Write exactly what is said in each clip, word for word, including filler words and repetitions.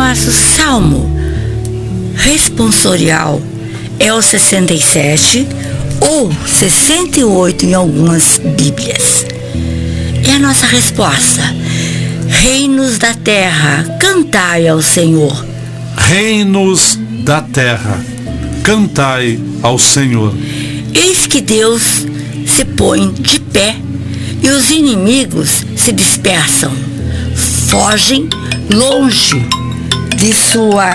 nosso salmo responsorial é o sessenta e sete ou sessenta e oito em algumas bíblias. É a nossa resposta. Reinos da terra, cantai ao Senhor. Reinos da terra, cantai ao Senhor. Eis que Deus se põe de pé e os inimigos se dispersam. Fogem longe de sua...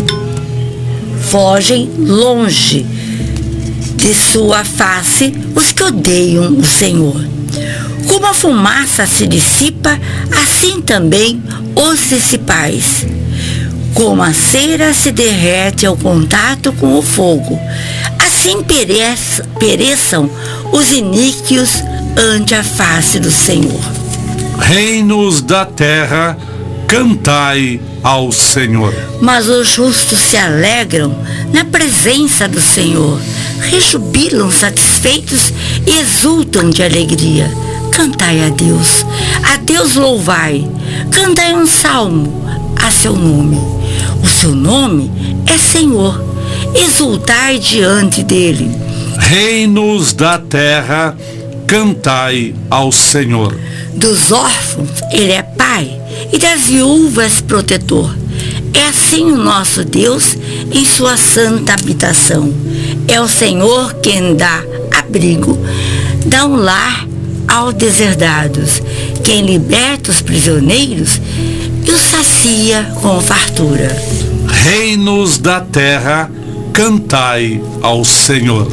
Fogem longe de sua face os que odeiam o Senhor. Como a fumaça se dissipa, assim também os dissipais. Como a cera se derrete ao contato com o fogo, assim pereçam, pereçam os iníquos ante a face do Senhor. Reinos da terra, cantai ao Senhor. Mas os justos se alegram na presença do Senhor, rejubilam satisfeitos e exultam de alegria. Cantai a Deus, a Deus louvai, cantai um salmo a seu nome. O seu nome é Senhor, exultai diante dele. Reinos da terra, cantai ao Senhor. Dos órfãos ele é pai e das viúvas protetor. É assim o nosso Deus em sua santa habitação. É o Senhor quem dá abrigo, dá um lar aos deserdados, quem liberta os prisioneiros e os sacia com fartura. Reinos da terra, cantai ao Senhor.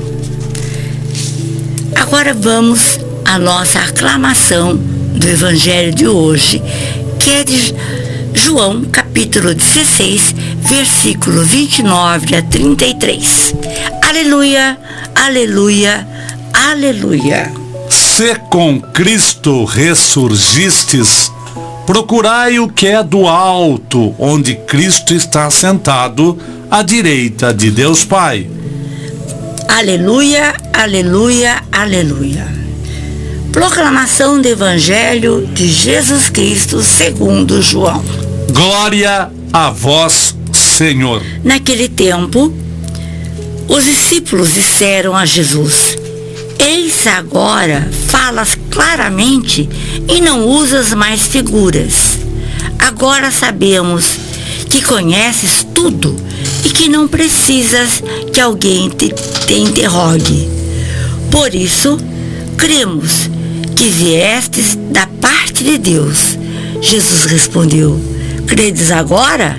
Agora vamos à nossa aclamação do Evangelho de hoje, que é de João, capítulo dezesseis, versículo vinte e nove a trinta e três. Aleluia, aleluia, aleluia. Se com Cristo ressurgistes, procurai o que é do alto, onde Cristo está sentado à direita de Deus Pai. Aleluia, aleluia, aleluia. Proclamação do Evangelho de Jesus Cristo segundo João. Glória a vós, Senhor. Naquele tempo, os discípulos disseram a Jesus: Eis agora falas claramente e não usas mais figuras. Agora sabemos que conheces tudo e que não precisas que alguém te, te interrogue. Por isso, cremos que viestes da parte de Deus. Jesus respondeu: Credes agora?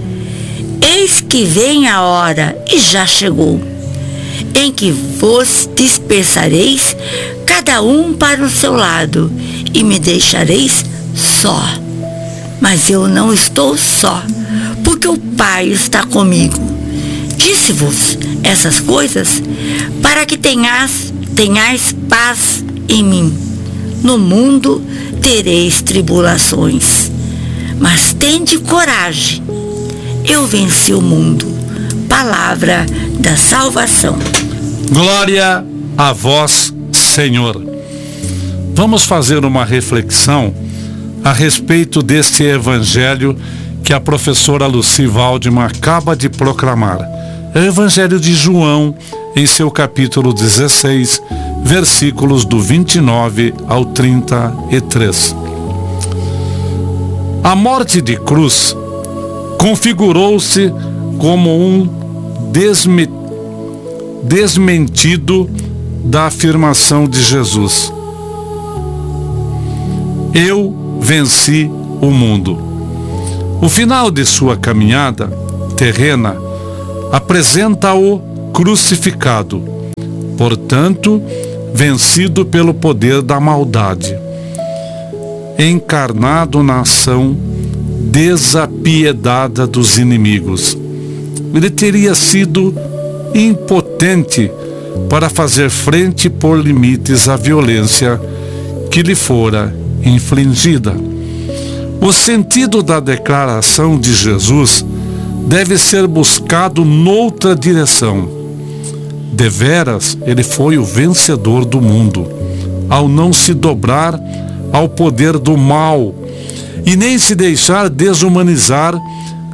Eis que vem a hora, e já chegou, em que vos dispersareis, cada um para o seu lado, e me deixareis só. Mas eu não estou só, porque o Pai está comigo. Disse-vos essas coisas para que tenhas, tenhais paz em mim. No mundo tereis tribulações, mas tende coragem. Eu venci o mundo. Palavra da salvação. Glória a vós, Senhor. Vamos fazer uma reflexão a respeito deste evangelho que a professora Lucy Waldman acaba de proclamar. É o Evangelho de João, em seu capítulo dezesseis, versículos do vinte e nove ao trinta e três. A morte de cruz configurou-se como um desme, desmentido da afirmação de Jesus: Eu venci o mundo. O final de sua caminhada terrena apresenta-o crucificado, portanto, vencido pelo poder da maldade, encarnado na ação desapiedada dos inimigos. Ele teria sido impotente para fazer frente por limites à violência que lhe fora infligida. O sentido da declaração de Jesus deve ser buscado noutra direção. Deveras, ele foi o vencedor do mundo, ao não se dobrar ao poder do mal e nem se deixar desumanizar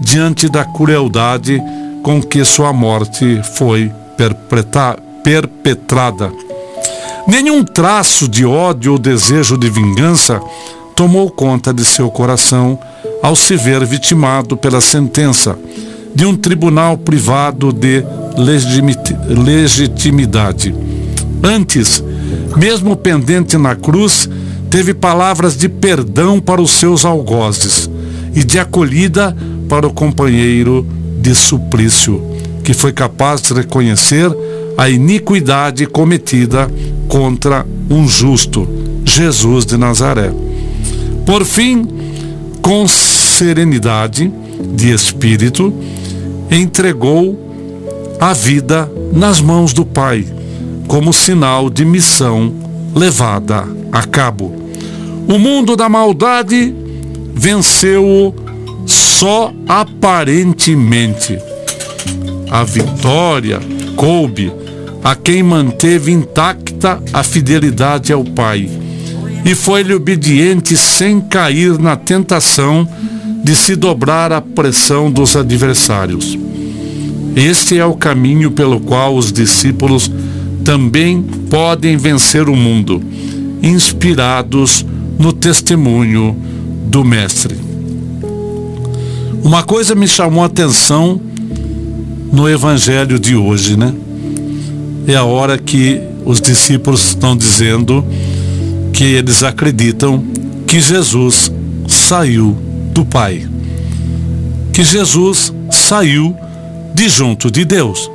diante da crueldade com que sua morte foi perpetrada. Nenhum traço de ódio ou desejo de vingança tomou conta de seu coração ao se ver vitimado pela sentença de um tribunal privado de legitimidade. Antes, mesmo pendente na cruz, teve palavras de perdão para os seus algozes e de acolhida para o companheiro de suplício, que foi capaz de reconhecer a iniquidade cometida contra um justo, Jesus de Nazaré. Por fim, com serenidade de espírito, entregou a vida nas mãos do Pai, como sinal de missão levada a cabo. O mundo da maldade venceu-o só aparentemente. A vitória coube a quem manteve intacta a fidelidade ao Pai e foi-lhe obediente sem cair na tentação de se dobrar à pressão dos adversários. Este é o caminho pelo qual os discípulos também podem vencer o mundo, inspirados no testemunho do Mestre. Uma coisa me chamou a atenção no Evangelho de hoje, né? É a hora que os discípulos estão dizendo que eles acreditam que Jesus saiu do Pai, que Jesus saiu de junto de Deus.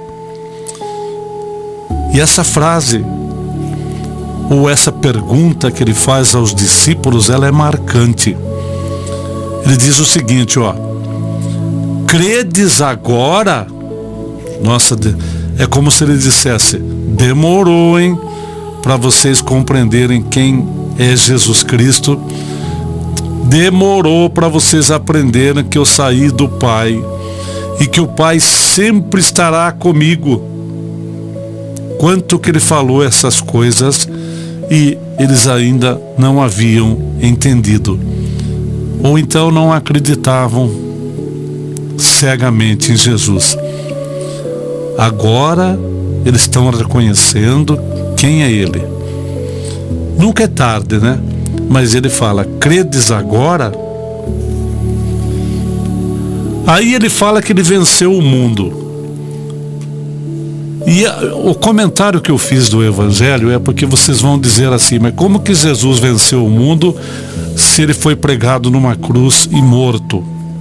E essa frase, ou essa pergunta que ele faz aos discípulos, ela é marcante. Ele diz o seguinte, ó: credes agora? Nossa, é como se ele dissesse: demorou, hein, para vocês compreenderem quem é Jesus Cristo. Demorou para vocês aprenderem que eu saí do Pai e que o Pai sempre estará comigo. Quanto que ele falou essas coisas e eles ainda não haviam entendido, ou então não acreditavam cegamente em Jesus. Agora eles estão reconhecendo quem é Ele. Nunca é tarde, né? Mas ele fala: credes agora? Aí ele fala que ele venceu o mundo. E o comentário que eu fiz do Evangelho é porque vocês vão dizer assim: mas como que Jesus venceu o mundo se ele foi pregado numa cruz e morto?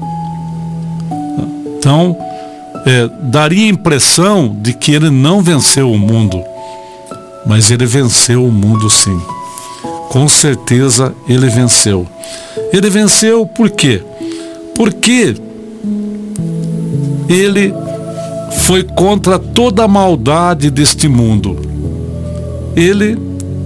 Então, é, daria a impressão de que ele não venceu o mundo, mas ele venceu o mundo sim. Com certeza ele venceu. Ele venceu por quê? Porque ele foi contra toda a maldade deste mundo. Ele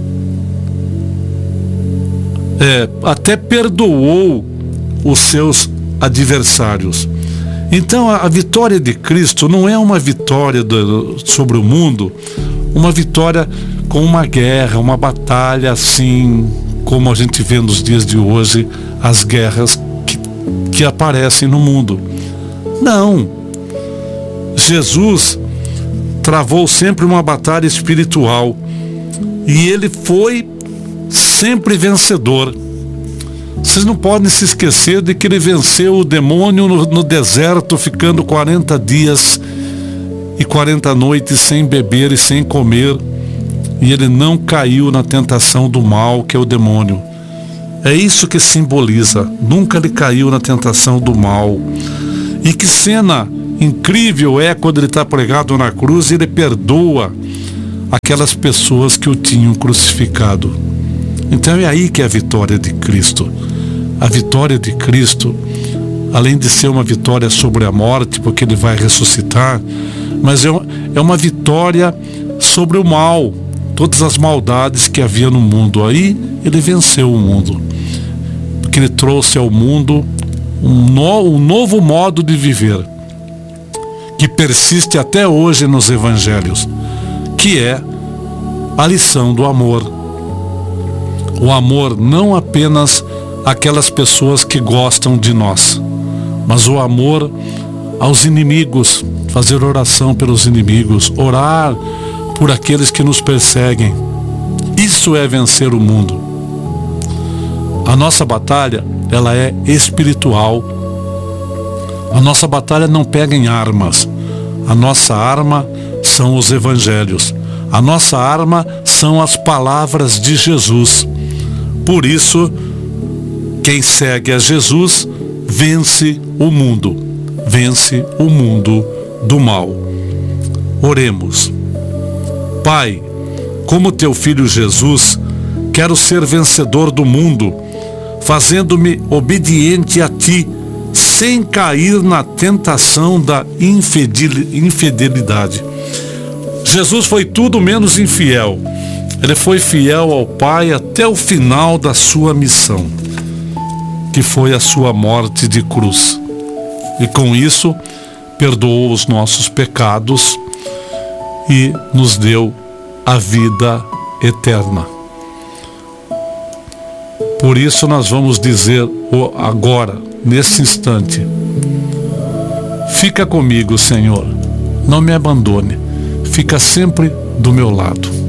é, até perdoou os seus adversários. Então a, a vitória de Cristo não é uma vitória do, sobre o mundo, uma vitória com uma guerra, uma batalha assim como a gente vê nos dias de hoje, as guerras que, que aparecem no mundo. Não. Jesus travou sempre uma batalha espiritual e ele foi sempre vencedor. Vocês não podem se esquecer de que ele venceu o demônio no, no deserto, ficando quarenta dias e quarenta noites sem beber e sem comer, e ele não caiu na tentação do mal, que é o demônio. É isso que simboliza. Nunca ele caiu na tentação do mal. E que cena incrível é quando ele está pregado na cruz e ele perdoa aquelas pessoas que o tinham crucificado. Então é aí que é a vitória de Cristo. A vitória de Cristo, além de ser uma vitória sobre a morte, porque ele vai ressuscitar, mas é uma vitória sobre o mal, todas as maldades que havia no mundo. Aí ele venceu o mundo, porque ele trouxe ao mundo um, no, um novo modo de viver, que persiste até hoje nos evangelhos, que é a lição do amor. O amor não apenas aquelas pessoas que gostam de nós, mas o amor aos inimigos, fazer oração pelos inimigos, orar por aqueles que nos perseguem. Isso é vencer o mundo. A nossa batalha, ela é espiritual. A nossa batalha não pega em armas. A nossa arma são os evangelhos. A nossa arma são as palavras de Jesus. Por isso, quem segue a Jesus vence o mundo. Vence o mundo do mal. Oremos. Pai, como teu filho Jesus, quero ser vencedor do mundo, fazendo-me obediente a ti, sem cair na tentação da infidelidade. Jesus foi tudo menos infiel. Ele foi fiel ao Pai até o final da sua missão, que foi a sua morte de cruz. E com isso, perdoou os nossos pecados e nos deu a vida eterna. Por isso nós vamos dizer agora, nesse instante: fica comigo, Senhor, não me abandone, fica sempre do meu lado.